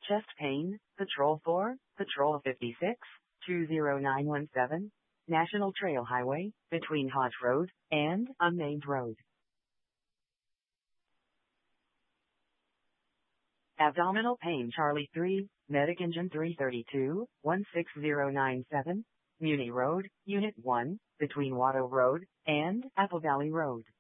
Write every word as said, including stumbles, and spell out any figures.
Chest pain, Patrol four, Patrol fifty-six, two zero nine one seven, National Trail Highway, between Hodge Road and Unnamed Road. Abdominal pain, Charlie three, Medic Engine three thirty-two, one six zero nine seven, Muni Road, Unit one, between Watto Road and Apple Valley Road.